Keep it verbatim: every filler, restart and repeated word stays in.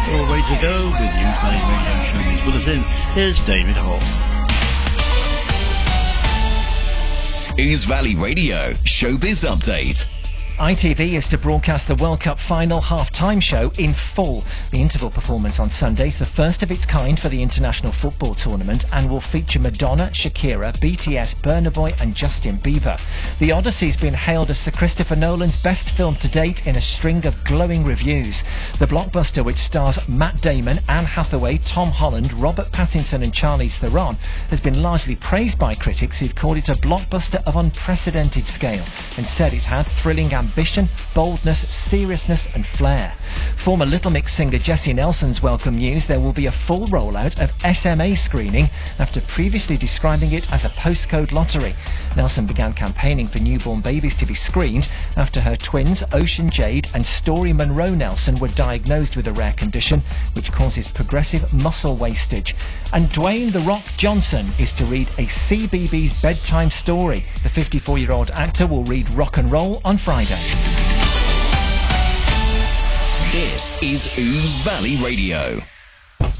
All ready to go with the Ouse Valley Radio Showbiz Bulletin. Here's David Hall. Ouse Valley Radio Showbiz Update. I T V is to broadcast the World Cup final half-time show in full. The interval performance on Sunday is the first of its kind for the international football tournament and will feature Madonna, Shakira, B T S, Burna Boy and Justin Bieber. The Odyssey has been hailed as Sir Christopher Nolan's best film to date in a string of glowing reviews. The blockbuster, which stars Matt Damon, Anne Hathaway, Tom Holland, Robert Pattinson and Charlize Theron, has been largely praised by critics who've called it a blockbuster of unprecedented scale and said it had thrilling ambition, boldness, seriousness and flair. Former Little Mix singer Jessie Nelson's welcome news there will be a full rollout of S M A screening after previously describing it as a postcode lottery. Nelson began campaigning for newborn babies to be screened after her twins Ocean Jade and Story Monroe Nelson were diagnosed with a rare condition which causes progressive muscle wastage. And Dwayne "The Rock" Johnson is to read a C B B S bedtime story. The fifty-four-year-old actor will read Rock and Roll on Friday. This is Ouse Valley Radio.